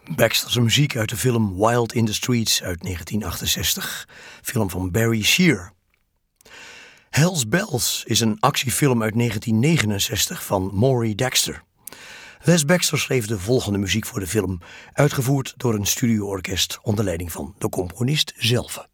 Baxter's muziek uit de film Wild in the Streets uit 1968, film van Barry Shear. Hell's Bells is een actiefilm uit 1969 van Maury Dexter. Les Baxter schreef de volgende muziek voor de film, uitgevoerd door een studioorkest onder leiding van de componist zelf.